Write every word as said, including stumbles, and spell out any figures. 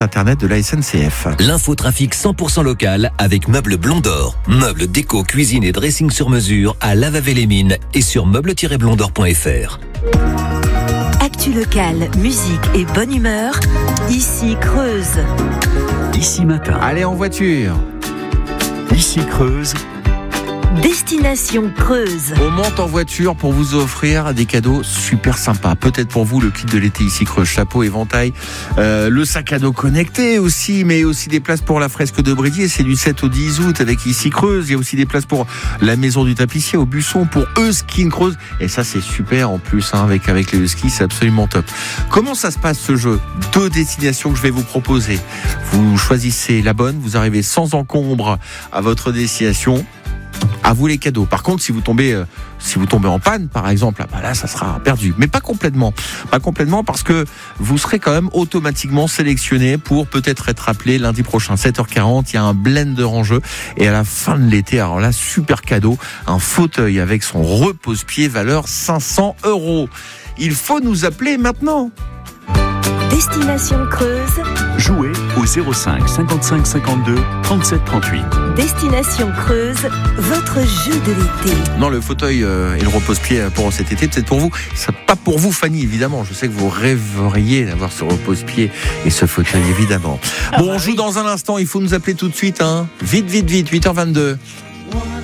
Internet de la S N C F. L'infotrafic cent pour cent local avec Meubles Blondor. Meubles, déco, cuisine et dressing sur mesure à Lavavé-les-Mines et sur meubles tiret blondor point f r. Actu locale, musique et bonne humeur. Ici Creuse. Ici matin. Allez en voiture. Ici Creuse. Destination Creuse. On monte en voiture pour vous offrir des cadeaux super sympas. Peut-être pour vous le kit de l'été ici Creuse, chapeau, éventail, euh, le sac à dos connecté aussi, mais aussi des places pour la fresque de Bridier. C'est du sept au dix août avec ici Creuse. Il y a aussi des places pour la maison du tapissier au Busson, pour Euskin Creuse. Et ça c'est super en plus hein, avec avec les Euskis, c'est absolument top. Comment ça se passe ce jeu? Deux destinations que je vais vous proposer. Vous choisissez la bonne, vous arrivez sans encombre à votre destination. À vous les cadeaux. Par contre, si vous tombez, euh, si vous tombez en panne, par exemple, bah là, ça sera perdu. Mais pas complètement. Pas complètement parce que vous serez quand même automatiquement sélectionné pour peut-être être appelé lundi prochain, sept heures quarante. Il y a un blender en jeu. Et à la fin de l'été, alors là, super cadeau. Un fauteuil avec son repose-pied, valeur cinq cents euros. Il faut nous appeler maintenant. Destination Creuse. Jouez au zéro cinq cinquante-cinq cinquante-deux trente-sept trente-huit. Destination Creuse, votre jeu de l'été. Non, le fauteuil euh, et le repose-pied pour cet été, peut-être pour vous. C'est pas pour vous, Fanny, évidemment. Je sais que vous rêveriez d'avoir ce repose-pied et ce fauteuil, évidemment. Bon, on joue dans un instant. Il faut nous appeler tout de suite. Hein. Vite, vite, vite. huit heures vingt-deux.